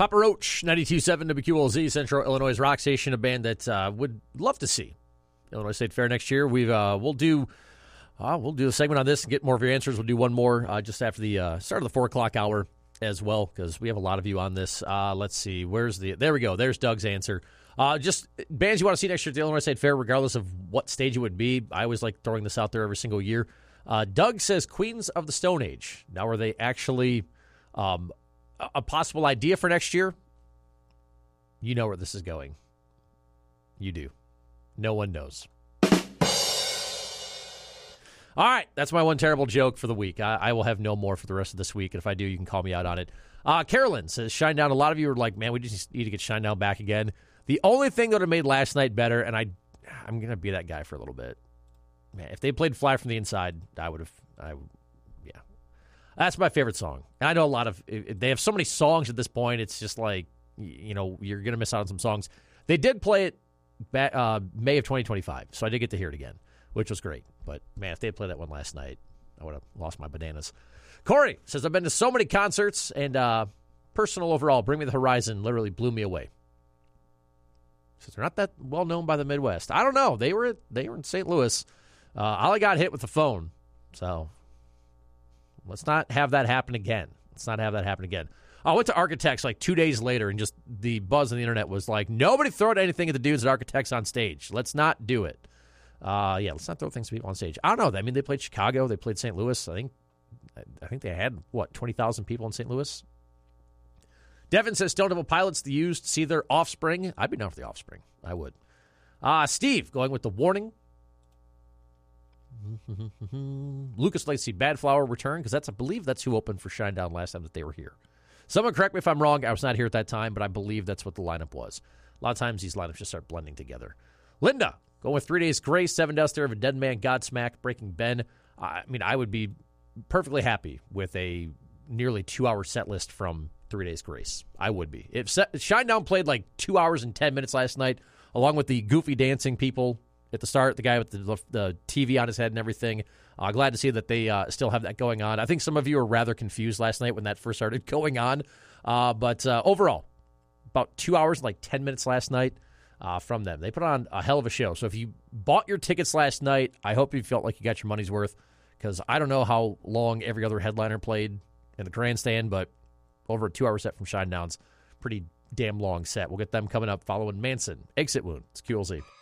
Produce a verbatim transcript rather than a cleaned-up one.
Papa Roach, ninety-two point seven W Q L Z, Central Illinois rock station, a band that uh, would love to see Illinois State Fair next year. We've uh, we'll do uh, we'll do a segment on this and get more of your answers. We'll do one more uh, just after the uh, start of the four o'clock hour as well, because we have a lot of you on this. Uh, let's see, where's the? There we go. There's Doug's answer. Uh, just bands you want to see next year at the Illinois State Fair, regardless of what stage it would be. I always like throwing this out there every single year. Uh, Doug says Queens of the Stone Age. Now, are they actually um, a possible idea for next year? You know where this is going. You do. No one knows. All right, that's my one terrible joke for the week. I, I will have no more for the rest of this week, and if I do, you can call me out on it. Uh, Carolyn says, Shinedown. A lot of you are like, man, we just need to get Shinedown back again. The only thing that would have made last night better, and I, I'm going to be that guy for a little bit. Man, if they played Fly from the Inside, I would have, I would, yeah. That's my favorite song. And I know a lot of, they have so many songs at this point, it's just like, you know, you're going to miss out on some songs. They did play it back, uh, May of twenty twenty-five, so I did get to hear it again, which was great. But, man, if they had played that one last night, I would have lost my bananas. Corey says, I've been to so many concerts, and uh, personal overall, Bring Me the Horizon literally blew me away. Says they're not that well known by the Midwest. I don't know. They were they were in Saint Louis. Uh, Ollie got hit with the phone, so let's not have that happen again. Let's not have that happen again. I went to Architects like two days later, and just the buzz on the internet was like, nobody throw anything at the dudes at Architects on stage. Let's not do it. Uh, yeah, let's not throw things at people on stage. I don't know. I mean, they played Chicago. They played Saint Louis. I think I think they had, what, twenty thousand people in Saint Louis? Devin says, Stone Temple Pilots, the Used, see their Offspring. I'd be down for the Offspring. I would. Uh, Steve, going with The Warning. Lucas Lacey, Bad Flower return, because that's, I believe that's who opened for Shinedown last time that they were here. Someone correct me if I'm wrong. I was not here at that time, but I believe that's what the lineup was. A lot of times these lineups just start blending together. Linda, going with Three Days Grace, Seven Dust There of a Dead Man, Godsmack, Breaking Ben. I mean, I would be perfectly happy with a nearly two-hour set list from Three Days Grace. I would be. If Shinedown played like two hours and ten minutes last night, along with the goofy dancing people at the start, the guy with the, the T V on his head and everything, uh, glad to see that they uh, still have that going on. I think some of you were rather confused last night when that first started going on. Uh, but uh, overall, about two hours and like ten minutes last night uh, from them. They put on a hell of a show. So if you bought your tickets last night, I hope you felt like you got your money's worth, because I don't know how long every other headliner played in the grandstand, but over a two-hour set from Shinedown's pretty damn long set. We'll get them coming up following Manson. Exit Wound. It's Q L Z.